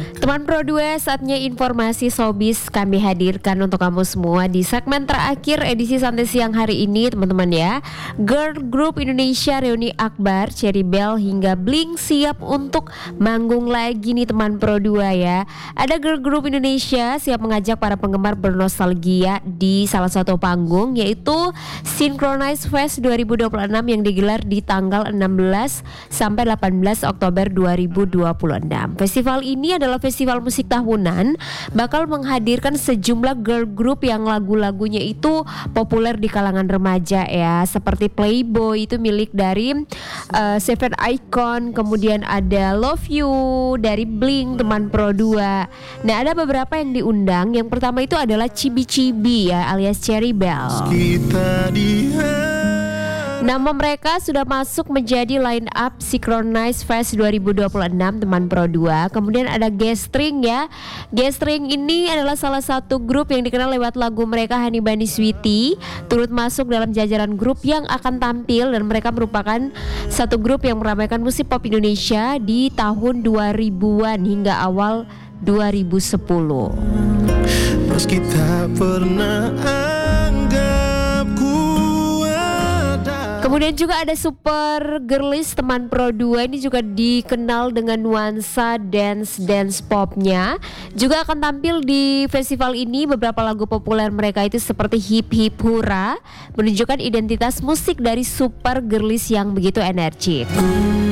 Teman Pro 2, saatnya informasi showbiz kami hadirkan untuk kamu semua di segmen terakhir edisi Santai Siang hari ini, teman-teman ya. Girl Group Indonesia reuni akbar, Cherry Bell hingga Blink siap untuk manggung lagi nih teman Pro 2 ya. Ada Girl Group Indonesia siap mengajak para penggemar bernostalgia di salah satu panggung, yaitu Synchronize Fest 2026 yang digelar di tanggal 16 sampai 18 Oktober 2026. Festival ini adalah festival musik tahunan, bakal menghadirkan sejumlah girl group yang lagu-lagunya itu populer di kalangan remaja ya, seperti Playboy itu milik dari Seven Icon, kemudian ada Love You dari Blink, teman Pro 2. Nah, ada beberapa yang diundang. Yang pertama itu adalah Chibi Chibi ya, alias Cherry Bell. Nama mereka sudah masuk menjadi line up Synchronize Fest 2026 teman Pro 2. Kemudian ada Gestring ya. Gestring ini adalah salah satu grup yang dikenal lewat lagu mereka Honey Bunny Sweetie, turut masuk dalam jajaran grup yang akan tampil, dan mereka merupakan satu grup yang meramaikan musik pop Indonesia di tahun 2000-an hingga awal 2010. Meski tak pernah anggap Kemudian juga ada Super Girlies teman Pro 2, ini juga dikenal dengan nuansa dance popnya. Juga akan tampil di festival ini. Beberapa lagu populer mereka itu seperti Hip Hip Hura, menunjukkan identitas musik dari Super Girlies yang begitu energik.